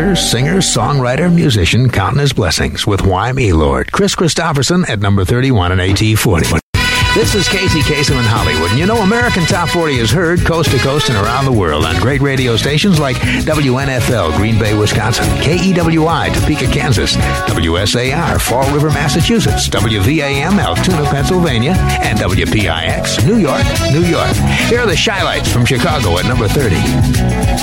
actor, singer, songwriter, musician, counting his blessings with Why Me, Lord. Chris Christopherson at number 31 on AT40. This is Casey Kasem in Hollywood. And you know, American Top 40 is heard coast to coast and around the world on great radio stations like WNFL, Green Bay, Wisconsin, KEWI, Topeka, Kansas, WSAR, Fall River, Massachusetts, WVAM, Altoona, Pennsylvania, and WPIX, New York, New York. Here are the Shy Lights from Chicago at number 30.